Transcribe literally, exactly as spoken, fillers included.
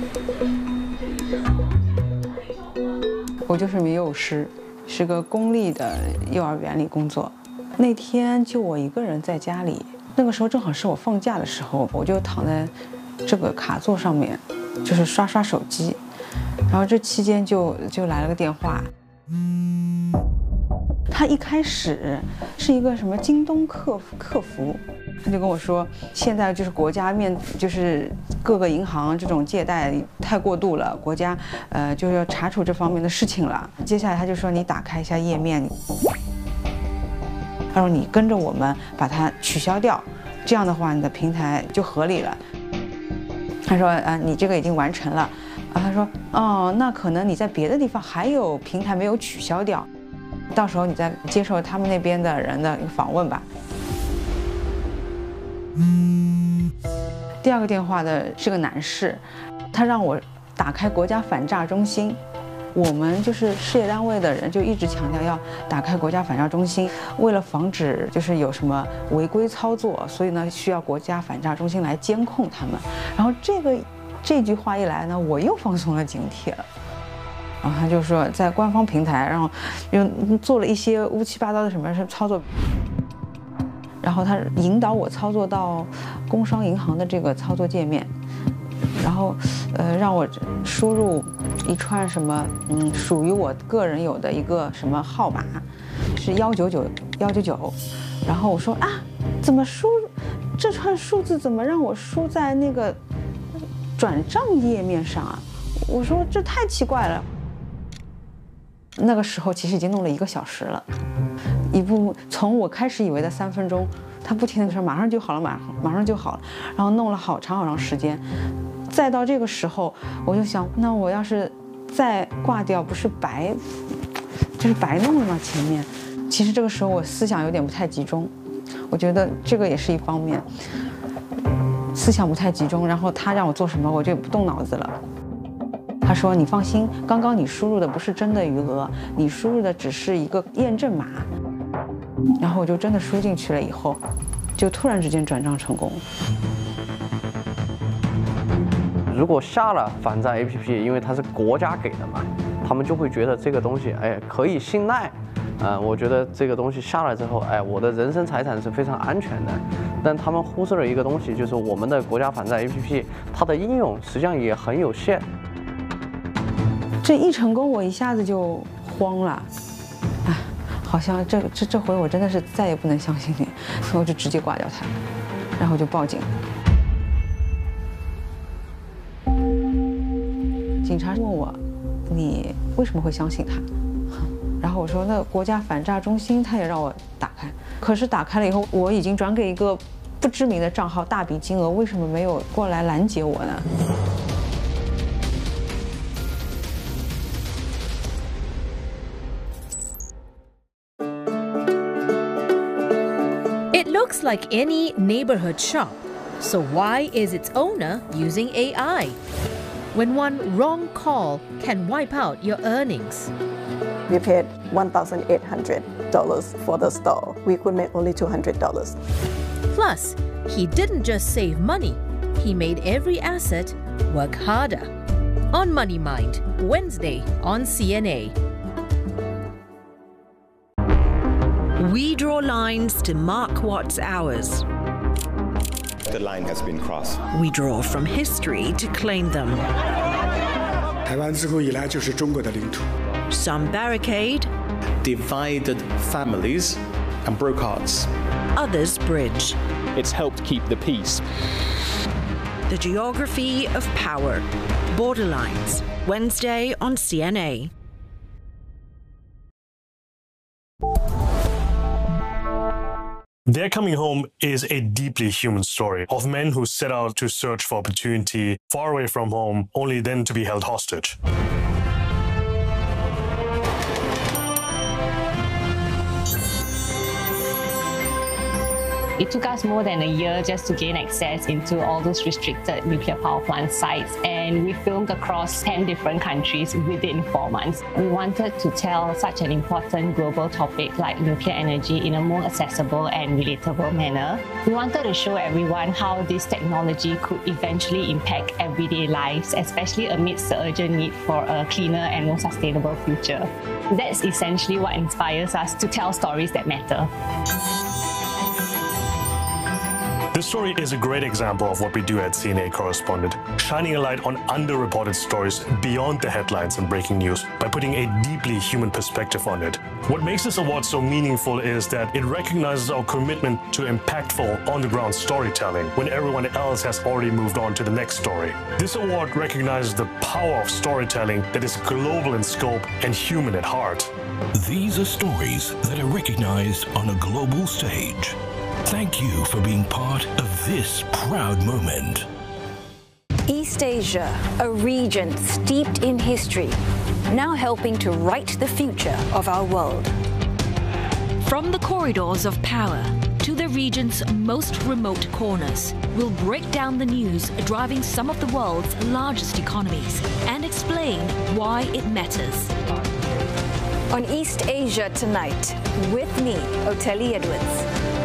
我就是名幼师，是个公立的幼儿园里工作。那天就我一个人在家里，那个时候正好是我放假的时候，我就躺在这个卡座上面，就是刷刷手机。然后这期间就就来了个电话。他一开始是一个什么京东客服客服，他就跟我说，现在就是国家面就是各个银行这种借贷太过度了，国家呃就要查处这方面的事情了。接下来他就说你打开一下页面，他说你跟着我们把它取消掉，这样的话你的平台就合理了。他说啊你这个已经完成了，啊他说哦那可能你在别的地方还有平台没有取消掉。到时候你再接受他们那边的人的一个访问吧。第二个电话的是个男士，他让我打开国家反诈中心。我们就是事业单位的人就一直强调要打开国家反诈中心，为了防止就是有什么违规操作，所以呢需要国家反诈中心来监控他们。然后这个这句话一来呢，我又放松了警惕了。然后他就说在官方平台，然后又做了一些乌七八糟的什么操作，然后他引导我操作到工商银行的这个操作界面，然后呃让我输入一串什么嗯属于我个人有的一个什么号码，是幺九九幺九九，然后我说啊怎么输这串数字怎么让我输在那个转账页面上啊？我说这太奇怪了。那个时候其实已经弄了一个小时了，一步从我开始以为的三分钟，他不停的说马上就好了，马上马上就好了，然后弄了好长好长时间，再到这个时候，我就想，那我要是再挂掉，不是白，就是白弄了吗？前面，其实这个时候我思想有点不太集中，我觉得这个也是一方面，思想不太集中，然后他让我做什么，我就不动脑子了。他说：“你放心，刚刚你输入的不是真的余额，你输入的只是一个验证码。”然后我就真的输进去了，以后就突然之间转账成功。 如果下了反诈 A P P， 因为它是国家给的嘛，他们就会觉得这个东西哎可以信赖。呃，我觉得这个东西下来之后，哎，我的人身财产是非常安全的。但他们忽视了一个东西，就是我们的国家反诈 A P P， 它的应用实际上也很有限。 这一成功，我一下子就慌了，哎，好像这这这回我真的是再也不能相信你，所以我就直接挂掉它，然后就报警。警察问我，你为什么会相信他？然后我说，那国家反诈中心他也让我打开，可是打开了以后，我已经转给一个不知名的账号，大笔金额，为什么没有过来拦截我呢？ It looks like any neighborhood shop, so why is its owner using A I? When one wrong call can wipe out your earnings. We paid one thousand eight hundred dollars for the store. We could make only two hundred dollars. Plus, he didn't just save money, he made every asset work harder. On Money Mind, Wednesday on C N A. We draw lines to mark what's ours. The line has been crossed. We draw from history to claim them. 台湾自古以来就是中国的领土。 Some barricade, divided families and broke hearts. Others bridge. It's helped keep the peace. The geography of power. Borderlines. Wednesday on C N A. Their Coming Home is a deeply human story of men who set out to search for opportunity far away from home, only then to be held hostage. It took us more than a year just to gain access into all those restricted nuclear power plant sites, and we filmed across ten different countries within four months. We wanted to tell such an important global topic like nuclear energy in a more accessible and relatable manner. We wanted to show everyone how this technology could eventually impact everyday lives, especially amidst the urgent need for a cleaner and more sustainable future. That's essentially what inspires us to tell stories that matter. This story is a great example of what we do at C N A Correspondent, shining a light on underreported stories beyond the headlines and breaking news by putting a deeply human perspective on it. What makes this award so meaningful is that it recognizes our commitment to impactful, on-the-ground storytelling when everyone else has already moved on to the next story. This award recognizes the power of storytelling that is global in scope and human at heart. These are stories that are recognized on a global stage. Thank you for being part of this proud moment. East Asia, a region steeped in history, now helping to write the future of our world. From the corridors of power to the region's most remote corners, we'll break down the news driving some of the world's largest economies and explain why it matters. On East Asia Tonight, with me, Oteli Edwards.